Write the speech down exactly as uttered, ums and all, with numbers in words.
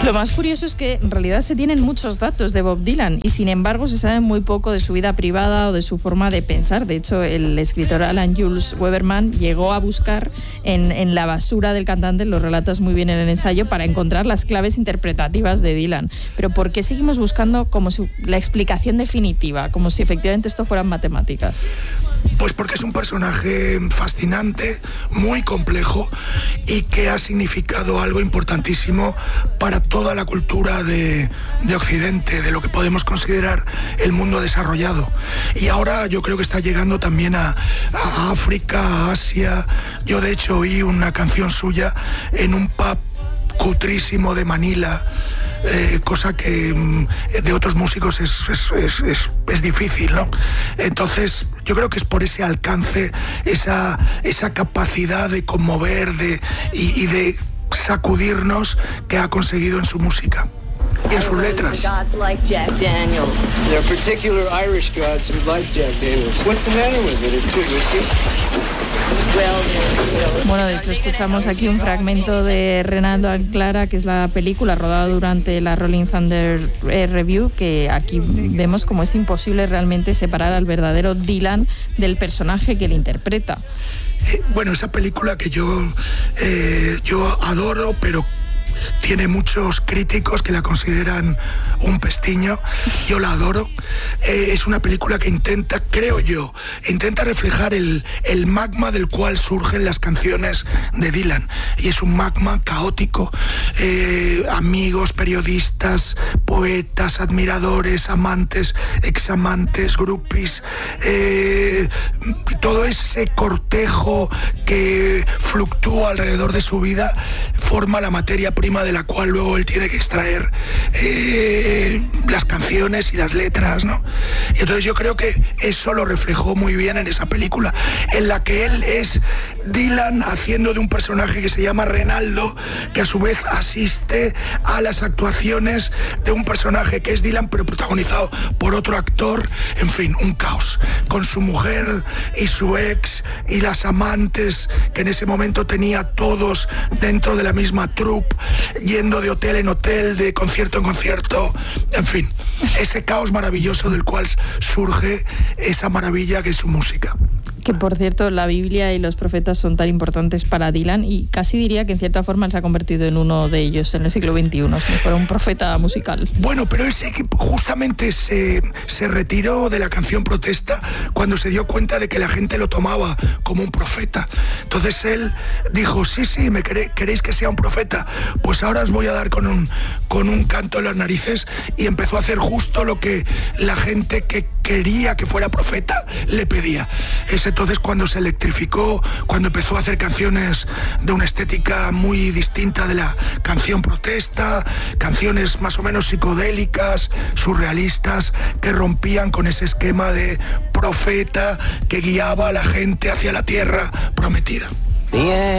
Lo más curioso es que en realidad se tienen muchos datos de Bob Dylan y sin embargo se sabe muy poco de su vida privada o de su forma de pensar. De hecho, el escritor Alan Jules Weberman llegó a buscar en, en la basura del cantante, lo relatas muy bien en el ensayo, para encontrar las claves interpretativas de Dylan. Pero ¿por qué seguimos buscando como si la explicación definitiva, como si efectivamente esto fueran matemáticas? Pues porque es un personaje fascinante, muy complejo y que ha significado algo importantísimo para toda la cultura de, de Occidente, de lo que podemos considerar el mundo desarrollado. Y ahora yo creo que está llegando también a, a África, a Asia. Yo de hecho oí una canción suya en un pub cutrísimo de Manila. Eh, cosa que mm, de otros músicos es, es, es, es, es difícil, ¿no? Entonces yo creo que es por ese alcance, esa, esa capacidad de conmover de, y, y de sacudirnos que ha conseguido en su música y en sus letras. Bueno, de hecho escuchamos aquí un fragmento de Renando and Clara, que es la película rodada durante la Rolling Thunder Review, que aquí vemos como es imposible realmente separar al verdadero Dylan del personaje que le interpreta. Eh, bueno, esa película que yo, eh, yo adoro, pero tiene muchos críticos que la consideran un pestiño. Yo la adoro. Eh, es una película que intenta, creo yo, intenta reflejar el, el magma del cual surgen las canciones de Dylan. Y es un magma caótico. Eh, amigos, periodistas, poetas, admiradores, amantes, examantes, groupies. Eh, todo ese cortejo que fluctúa alrededor de su vida forma la materia prima de la cual luego él tiene que extraer eh, las canciones y las letras, ¿no? Y entonces yo creo que eso lo reflejó muy bien en esa película, en la que él es Dylan haciendo de un personaje que se llama Renaldo, que a su vez asiste a las actuaciones de un personaje que es Dylan, pero protagonizado por otro actor. En fin, un caos, con su mujer y su ex y las amantes que en ese momento tenía todos dentro de la misma troupe, yendo de hotel en hotel, de concierto en concierto, en fin, ese caos maravilloso del cual surge esa maravilla que es su música. Que por cierto, la Biblia y los profetas son tan importantes para Dylan y casi diría que en cierta forma él se ha convertido en uno de ellos en el siglo veintiuno, como fuera un profeta musical. Bueno, pero él sé que justamente se, se retiró de la canción protesta cuando se dio cuenta de que la gente lo tomaba como un profeta. Entonces él dijo, sí, sí, ¿me queréis, queréis que sea un profeta? Pues ahora os voy a dar con un, con un canto en las narices, y empezó a hacer justo lo que la gente que quería que fuera profeta le pedía. Es entonces cuando se electrificó, cuando empezó a hacer canciones de una estética muy distinta de la canción protesta, canciones más o menos psicodélicas, surrealistas, que rompían con ese esquema de profeta que guiaba a la gente hacia la tierra prometida.